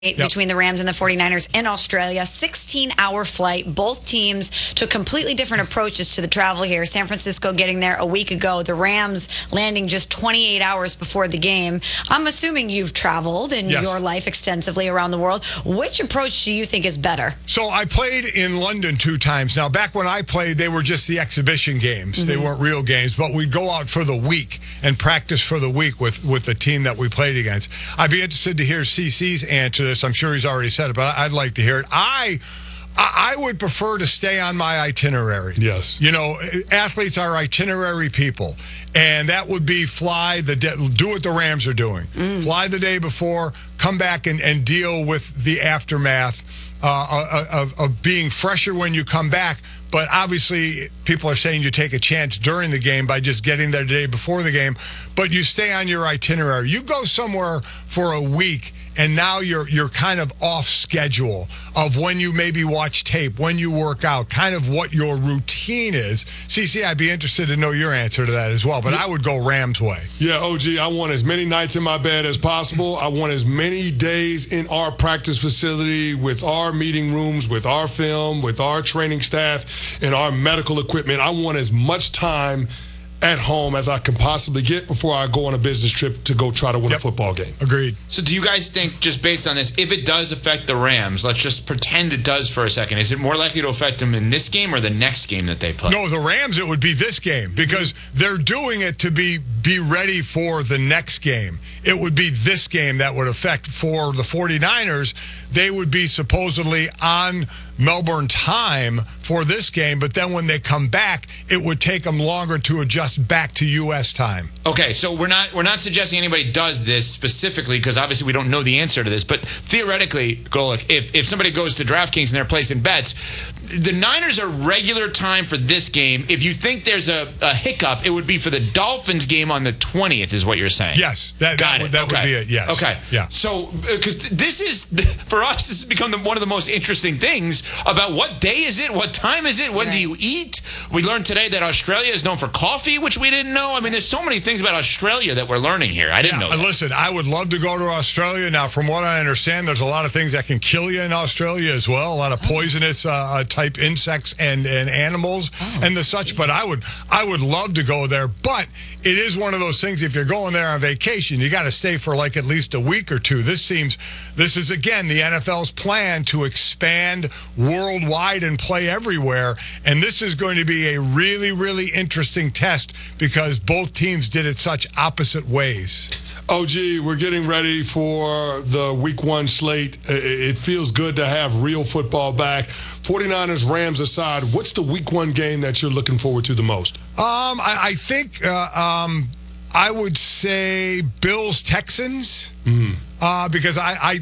between the Rams and the 49ers in Australia. 16-hour flight. Both teams took completely different approaches to the travel here. San Francisco getting there a week ago. The Rams landing just 28 hours before the game. I'm assuming you've traveled in your life extensively around the world. Which approach do you think is better? So I played in London 2 times. Now, back when I played, they were just the exhibition games. Mm-hmm. They weren't real games, but we'd go out for the week and practice for the week with the team that we played against. I'd be interested to hear CC's answer to this. I'm sure he's already said it, but I'd like to hear it. I would prefer to stay on my itinerary. Yes. You know, athletes are itinerary people, and that would be do what the Rams are doing. Fly the day before, come back and deal with the aftermath of being fresher when you come back. But obviously, people are saying you take a chance during the game by just getting there the day before the game, but you stay on your itinerary. You go somewhere for a week, and now you're kind of off schedule of when you maybe watch tape, when you work out, kind of what your routine is. CC, I'd be interested to know your answer to that as well, but I would go Rams way. Yeah, OG, I want as many nights in my bed as possible. I want as many days in our practice facility with our meeting rooms, with our film, with our training staff, and our medical equipment. I want as much time at home as I can possibly get before I go on a business trip to go try to win a football game. Agreed. So do you guys think, just based on this, if it does affect the Rams, let's just pretend it does for a second, is it more likely to affect them in this game or the next game that they play? No, the Rams, it would be this game because they're doing it to be ready for the next game. It would be this game that would affect. For the 49ers, they would be supposedly on Melbourne time for this game, but then when they come back, it would take them longer to adjust back to U.S. time. Okay, so we're not suggesting anybody does this specifically because obviously we don't know the answer to this, but theoretically, Golic, if somebody goes to DraftKings and they're placing bets, the Niners are regular time for this game. If you think there's a hiccup, it would be for the Dolphins game on the 20th is what you're saying. Yes, that would be it, yes. Okay. Yeah. So, because this is, for us, this has become one of the most interesting things about what day is it, what time is it, when do you eat? We learned today that Australia is known for coffee, which we didn't know. I mean, there's so many things about Australia that we're learning here. I didn't know that. Listen, I would love to go to Australia. Now, from what I understand, there's a lot of things that can kill you in Australia as well, a lot of poisonous type insects and animals and the such, but I would love to go there. But it is one of those things, if you're going there on vacation, you got to stay for like at least a week or two. This is, again, the NFL's plan to expand worldwide and play everywhere, and this is going to be a really, really interesting test because both teams did it such opposite ways. OG, we're getting ready for the Week 1 slate. It feels good to have real football back. 49ers, Rams aside, what's the Week 1 game that you're looking forward to the most? I think I would say Bills-Texans because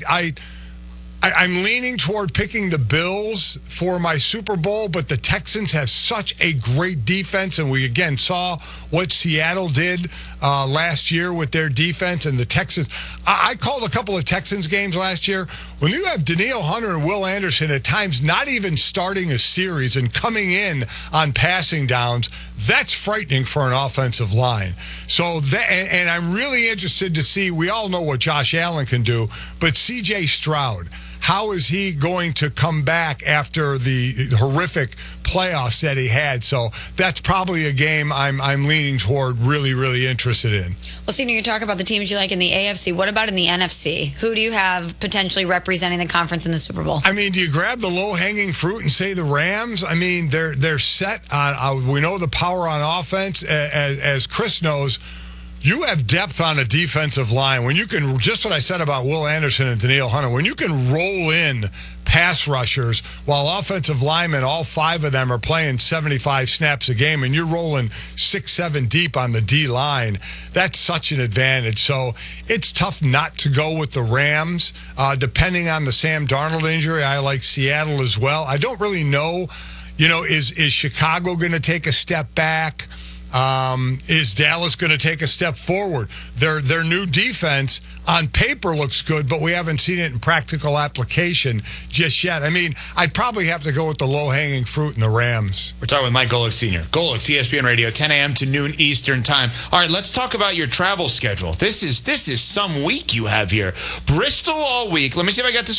I'm leaning toward picking the Bills for my Super Bowl, but the Texans have such a great defense, and we again saw what Seattle did last year with their defense, and the Texans. I called a couple of Texans games last year. When you have Danielle Hunter and Will Anderson at times not even starting a series and coming in on passing downs, that's frightening for an offensive line. So and I'm really interested to see, we all know what Josh Allen can do, but C.J. Stroud, how is he going to come back after the horrific playoffs that he had? So that's probably a game I'm leaning toward, really, really interested in. Well, Senior, you talk about the teams you like in the AFC. What about in the NFC? Who do you have potentially representing the conference in the Super Bowl? I mean, do you grab the low-hanging fruit and say the Rams? I mean, they're set on, we know the power on offense. As Chris knows, you have depth on a defensive line. When you can, just what I said about Will Anderson and Danielle Hunter, when you can roll in pass rushers while offensive linemen, all 5 of them are playing 75 snaps a game, and you're rolling 6-7 deep on the D-line, that's such an advantage. So it's tough not to go with the Rams. Depending on the Sam Darnold injury, I like Seattle as well. I don't really know, is Chicago going to take a step back? Is Dallas going to take a step forward? Their new defense on paper looks good, but we haven't seen it in practical application just yet. I mean, I'd probably have to go with the low-hanging fruit in the Rams. We're talking with Mike Golic Sr. Golic, ESPN Radio, 10 a.m. to noon Eastern Time. All right, let's talk about your travel schedule. This is some week you have here. Bristol all week. Let me see if I got this